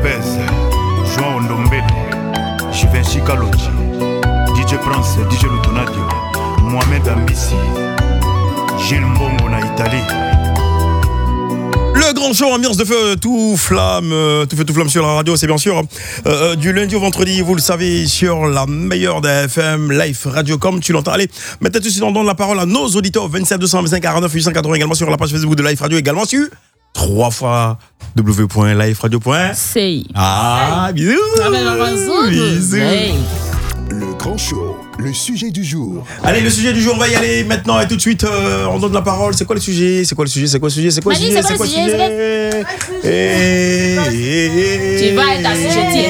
Lopez, João Ndombele, Givenchy Kalonji, DJ Prince, DJ Lutonadio, Mohamed Ambissi, Gilles Mbongo na Italie. Le grand show ambiance de feu, tout flamme sur la radio, c'est bien sûr du lundi au vendredi, vous le savez, sur la meilleure des FM, Live Radio, comme tu l'entends. Allez, mettez tout de suite on donne la parole à nos auditeurs, 27 225 49 880, également sur la page Facebook de Live Radio, également sur 3 fois www.liveradio.ca. Ah, bisous. Bisous. Le grand show, le sujet du jour. Allez, le sujet du jour, on va y aller maintenant et tout de suite, on donne la parole. C'est quoi le sujet? Tu vas être assujetti.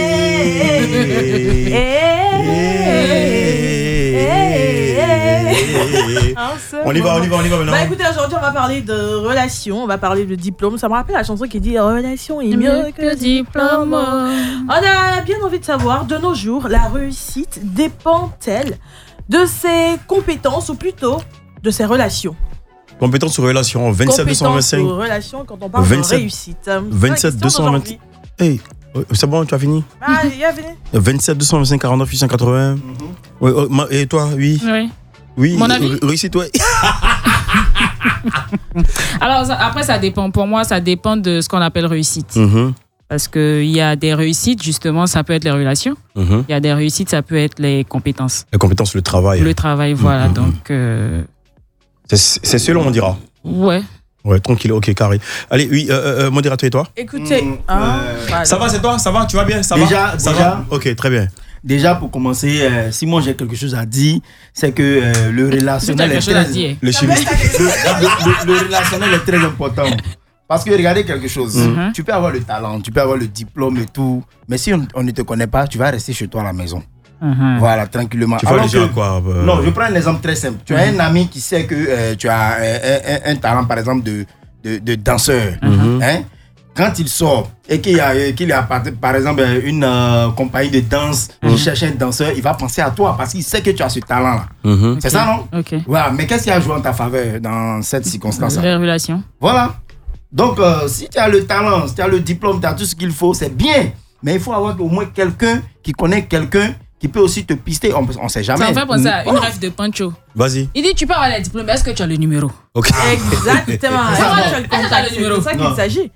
On y va maintenant. Bah écoutez, aujourd'hui on va parler de relations, on va parler de diplôme. Ça me rappelle la chanson qui dit relation est mieux que diplôme. On a bien envie de savoir, de nos jours, la réussite dépend-elle de ses compétences ou plutôt de ses relations? Compétences ou relations, 27 225. Compétences ou relations quand on parle de réussite. 27 225. Hey, c'est bon, tu as fini? Ah, il a fini. 27 225 49 880. Oui, et toi, oui? Oui, mon avis. Réussite, ouais. Alors, après, ça dépend. Pour moi, ça dépend de ce qu'on appelle réussite. Parce qu'il y a des réussites, justement, ça peut être les relations. Il y a des réussites, ça peut être les compétences. Les compétences, le travail. Le travail, voilà. Donc, c'est selon, on dira. Ouais. Ouais, tranquille, ok, carré. Allez, oui, modérateur et toi? Écoutez, ça va, c'est toi? Ça va? Tu vas bien? Ça déjà, va? Ok, très bien. Déjà, pour commencer, si moi j'ai quelque chose à dire, c'est que le relationnel est très... Le relationnel est très important. Parce que regardez quelque chose, tu peux avoir le talent, tu peux avoir le diplôme et tout, mais si on ne te connaît pas, tu vas rester chez toi à la maison. Voilà, tranquillement. Tu fais les gens quoi Non, je prends un exemple très simple. Tu as un ami qui sait que tu as un talent, par exemple, de danseur. Hein? Quand il sort et qu'il y a par exemple une compagnie de danse qui cherche un danseur, il va penser à toi parce qu'il sait que tu as ce talent-là. C'est ça, non? Voilà. Mais qu'est-ce qui a joué en ta faveur dans cette circonstance-là? Les relations. Voilà. Donc, si tu as le talent, si tu as le diplôme, tu as tout ce qu'il faut, c'est bien. Mais il faut avoir au moins quelqu'un qui connaît quelqu'un qui peut aussi te pister. On ne sait jamais. Ça me fait penser à une rêve de Pancho. Vas-y. Il dit, tu peux avoir les diplômes, mais est-ce que tu as le numéro? Ok. Exactement. Tu as le contact, c'est de ça qu'il s'agit.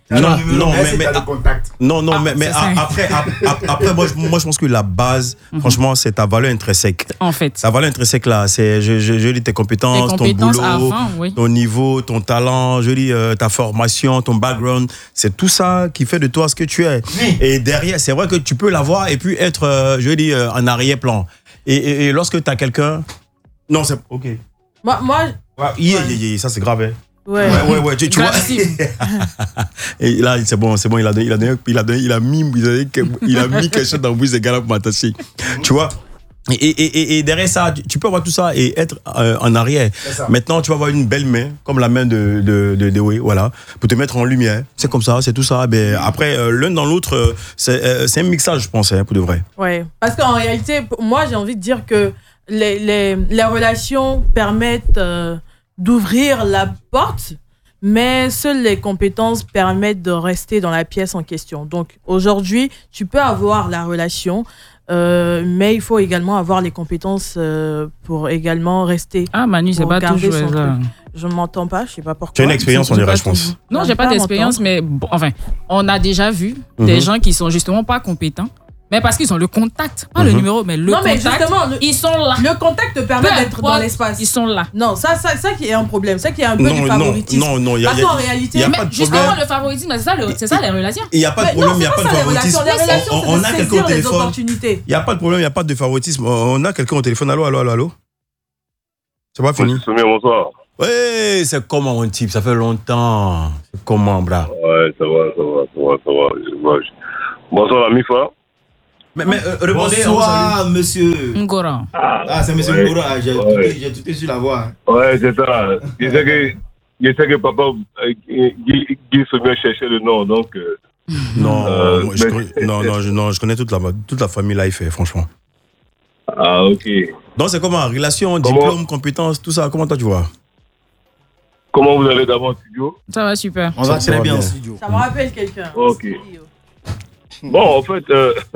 Non, mais après moi, je pense que la base, franchement, c'est ta valeur intrinsèque. En fait. Ta valeur intrinsèque, là, c'est, je dis tes compétences, ton boulot, ton niveau, ton talent, je dis ta formation, ton background. C'est tout ça qui fait de toi ce que tu es. Oui. Et derrière, c'est vrai que tu peux l'avoir et puis être, je dis, en arrière-plan. Et lorsque tu as quelqu'un... Non, c'est... Ok. Moi ça, c'est grave, hein. Ouais, tu vois. Et là, c'est bon, il a mis quelque chose dans le bouche des gars là pour m'attacher. Tu vois. Et derrière ça, tu peux avoir tout ça et être en arrière. Maintenant, tu vas avoir une belle main, comme la main de oui, voilà, pour te mettre en lumière. C'est comme ça, c'est tout ça. Ben, après, l'un dans l'autre, c'est un mixage, je pense, hein, pour de vrai. Ouais, parce qu'en réalité, moi, j'ai envie de dire que les relations permettent d'ouvrir la porte, mais seules les compétences permettent de rester dans la pièce en question. Donc, aujourd'hui, tu peux avoir la relation, mais il faut également avoir les compétences pour également rester. Ah, Manu, c'est pas toujours ça. Je ne m'entends pas, je ne sais pas pourquoi. Tu as une expérience, on dirait, je pense. Non, j'ai pas d'expérience, mais bon, enfin, on a déjà vu des gens qui sont justement pas compétents. Mais parce qu'ils ont le contact, pas le numéro, mais le contact. Ils sont là. Le contact te permet d'être dans l'espace. Ils sont là. Non, ça qui est un problème. Ça qui est un peu du favoritisme. Non, il y a parce qu'en réalité, y a pas de justement, le favoritisme, c'est ça les relations. Il n'y a pas de problème, il n'y a pas de favoritisme. On a quelqu'un au téléphone. Il n'y a pas de problème, il n'y a pas de favoritisme. On a quelqu'un au téléphone. Allô. C'est pas fini. Bonsoir. Oui, c'est comment mon type? Ça fait longtemps. C'est comment, bras? Ouais, ça va. Bonsoir, la Mifa. Mais bonsoir, monsieur Ngora. Ah, c'est monsieur Ngora. J'ai tout sur la voix. Ouais, c'est ça. Je sais que papa Guy se met chercher le nom, donc. Je connais toute la famille Life, franchement. Ah, ok. Donc c'est comment? Relation, diplôme, compétences, tout ça, comment toi tu vois? Comment vous allez d'abord en studio? Ça va super. On va très bien en studio. Ça me rappelle quelqu'un. Ok. Bon, en fait,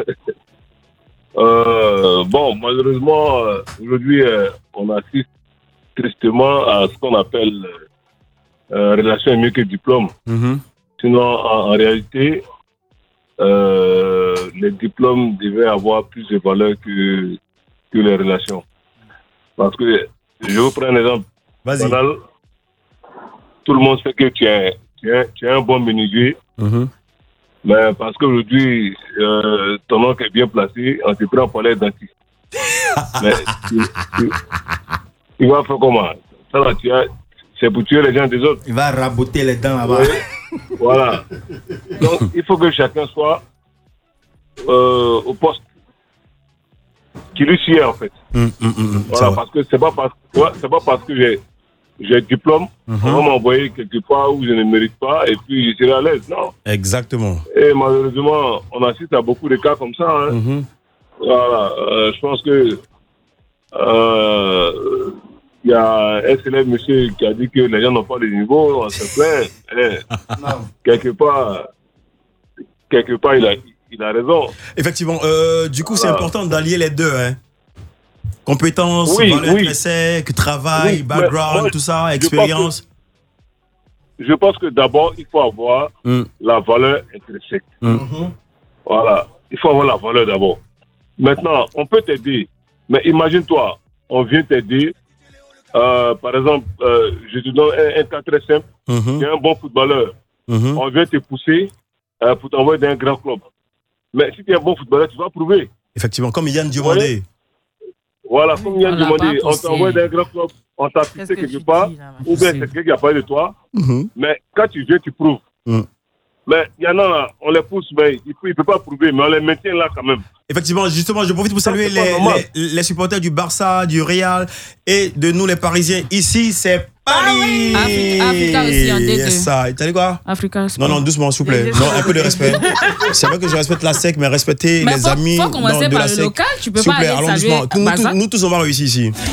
bon, malheureusement, aujourd'hui, on assiste tristement à ce qu'on appelle relation est mieux que diplôme. Sinon, en réalité, les diplômes devaient avoir plus de valeur que les relations. Parce que, je vous prends un exemple. Vas-y. Banal. Tout le monde sait que tu es un bon menuisier. Mais parce qu'aujourd'hui, ton oncle est bien placé, on te prend pour les dentistes. Mais il va faire comment? Ça là, c'est pour tuer les gens des autres. Il va raboter les dents là-bas. Oui. Voilà. Donc, il faut que chacun soit au poste qui lui sied, en fait. Voilà, parce que c'est pas parce que j'ai diplôme, on va m'envoyer quelque part où je ne mérite pas et puis je serai à l'aise. Non. Exactement. Et malheureusement, on assiste à beaucoup de cas comme ça. Hein. Voilà. Je pense que il y a un célèbre monsieur qui a dit que les gens n'ont pas de niveau, on se plaint. Quelque part, il a raison. Effectivement. Du coup, c'est important d'allier les deux. Hein. Compétences, valeur intrinsèque, travail, background, moi, tout ça, expérience. Je pense que d'abord, il faut avoir la valeur intrinsèque. Voilà. Il faut avoir la valeur d'abord. Maintenant, on peut t'aider. Mais imagine-toi, on vient t'aider. Par exemple, je te donne un cas très simple. Tu es un bon footballeur. On vient te pousser pour t'envoyer dans un grand club. Mais si tu es un bon footballeur, tu vas prouver. Effectivement, comme Yann Diomandé. Voilà, comme Yann Diomandé, on t'envoie dans un grand club, on t'a fixé quelque part, ou bien c'est quelqu'un qui a parlé de toi. Mais quand tu viens, tu prouves. Mais il y en a là, on les pousse, mais il ne peut pas prouver, mais on les maintient là quand même. Effectivement, justement, je profite pour saluer les supporters du Barça, du Real et de nous les Parisiens. Ici, c'est Paris. Africa aussi, en D2. Yes, ça. T'as dit quoi? Africa. Non, doucement, s'il vous plaît. Non, un peu de respect. C'est vrai que je respecte la SEC, mais respecter les amis. Il faut commencer par le local, tu peux pas aller saluer. Nous tous, on va réussir ici.